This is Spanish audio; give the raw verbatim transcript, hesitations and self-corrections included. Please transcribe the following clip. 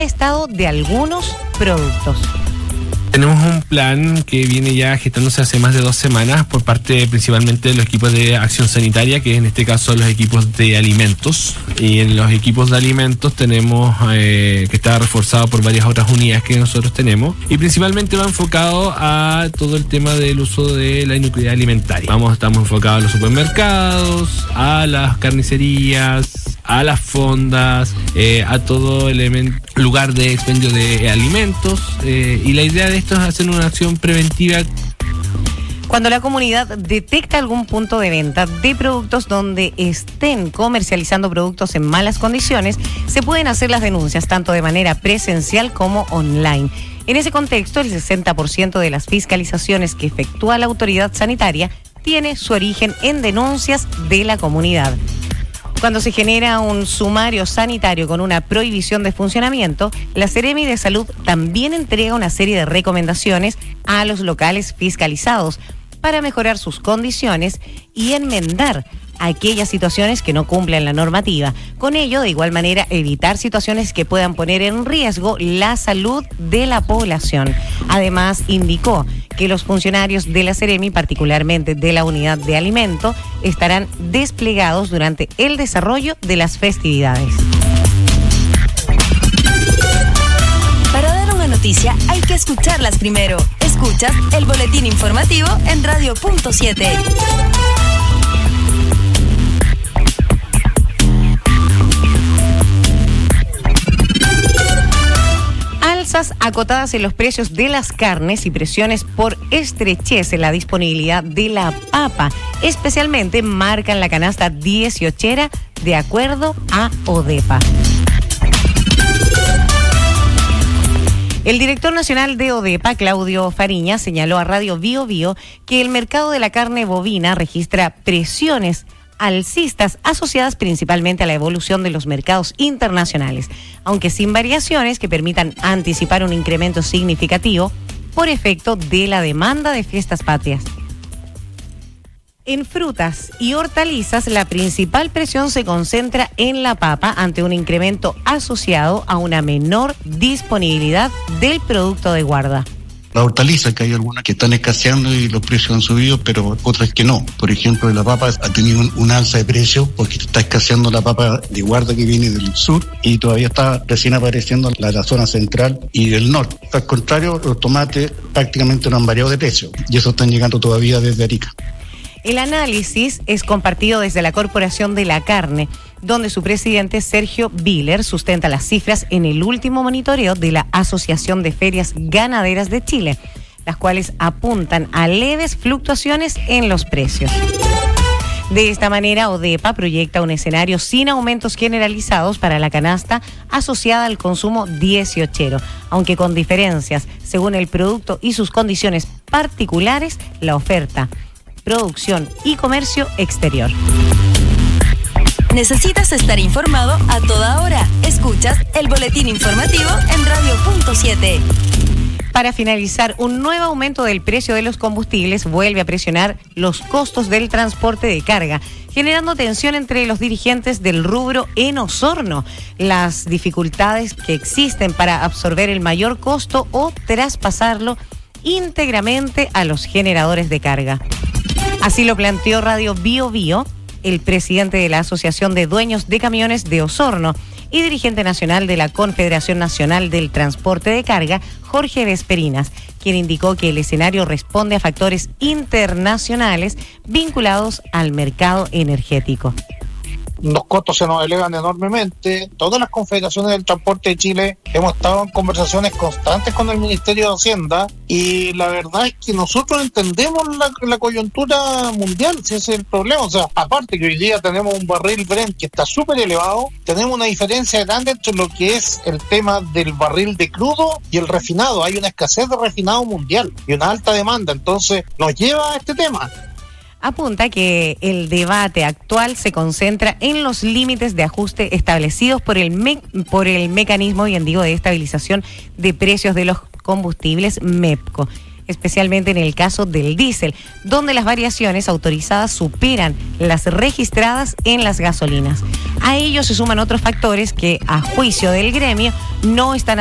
estado de algunos productos. Tenemos un plan que viene ya gestándose hace más de dos semanas por parte principalmente de los equipos de acción sanitaria, que en este caso los equipos de alimentos. Y en los equipos de alimentos tenemos eh, que está reforzado por varias otras unidades que nosotros tenemos. Y principalmente va enfocado a todo el tema del uso de la inocuidad alimentaria. Vamos, estamos enfocados a los supermercados, a las carnicerías, a las fondas, eh, a todo elemento, lugar de expendio de alimentos. Eh, y la idea de esto es hacer una acción preventiva. Cuando la comunidad detecta algún punto de venta de productos donde estén comercializando productos en malas condiciones, se pueden hacer las denuncias tanto de manera presencial como online. En ese contexto, el sesenta por ciento de las fiscalizaciones que efectúa la autoridad sanitaria tiene su origen en denuncias de la comunidad. Cuando se genera un sumario sanitario con una prohibición de funcionamiento, la Seremi de Salud también entrega una serie de recomendaciones a los locales fiscalizados para mejorar sus condiciones y enmendar aquellas situaciones que no cumplen la normativa. Con ello, de igual manera, evitar situaciones que puedan poner en riesgo la salud de la población. Además, indicó que los funcionarios de la Seremi, particularmente de la unidad de alimento, estarán desplegados durante el desarrollo de las festividades. Para dar una noticia hay que escucharlas primero. Escuchas el boletín informativo en Radio Punto siete. Alzas acotadas en los precios de las carnes y presiones por estrechez en la disponibilidad de la papa, especialmente marcan la canasta dieciochera de acuerdo a ODEPA. El director nacional de ODEPA, Claudio Fariña, señaló a Radio Bio Bio que el mercado de la carne bovina registra presiones alcistas asociadas principalmente a la evolución de los mercados internacionales, aunque sin variaciones que permitan anticipar un incremento significativo por efecto de la demanda de fiestas patrias. En frutas y hortalizas, la principal presión se concentra en la papa ante un incremento asociado a una menor disponibilidad del producto de guarda. La hortaliza, que hay algunas que están escaseando y los precios han subido, pero otras que no. Por ejemplo, la papa ha tenido un, un alza de precio porque está escaseando la papa de guarda que viene del sur y todavía está recién apareciendo la, la zona central y del norte. Al contrario, los tomates prácticamente no han variado de precio y eso están llegando todavía desde Arica. El análisis es compartido desde la Corporación de la Carne, donde su presidente Sergio Biller sustenta las cifras en el último monitoreo de la Asociación de Ferias Ganaderas de Chile, las cuales apuntan a leves fluctuaciones en los precios. De esta manera, ODEPA proyecta un escenario sin aumentos generalizados para la canasta asociada al consumo dieciochero, aunque con diferencias según el producto y sus condiciones particulares, la oferta, producción y comercio exterior. ¿Necesitas estar informado a toda hora? Escuchas el boletín informativo en Radio Punto siete. Para finalizar, un nuevo aumento del precio de los combustibles vuelve a presionar los costos del transporte de carga, generando tensión entre los dirigentes del rubro en Osorno. Las dificultades que existen para absorber el mayor costo o traspasarlo íntegramente a los generadores de carga. Así lo planteó Radio Bio Bio, el presidente de la Asociación de Dueños de Camiones de Osorno y dirigente nacional de la Confederación Nacional del Transporte de Carga, Jorge Vesperinas, quien indicó que el escenario responde a factores internacionales vinculados al mercado energético. Los costos se nos elevan enormemente. Todas las confederaciones del transporte de Chile hemos estado en conversaciones constantes con el Ministerio de Hacienda y la verdad es que nosotros entendemos la, la coyuntura mundial, si ese es el problema. O sea, aparte que hoy día tenemos un barril Brent que está súper elevado, tenemos una diferencia grande entre lo que es el tema del barril de crudo y el refinado. Hay una escasez de refinado mundial y una alta demanda, entonces nos lleva a este tema. Apunta que el debate actual se concentra en los límites de ajuste establecidos por el, me- por el mecanismo, bien digo, de estabilización de precios de los combustibles MEPCO. especialmente en el caso del diésel, donde las variaciones autorizadas superan las registradas en las gasolinas. A ello se suman otros factores que, a juicio del gremio, no están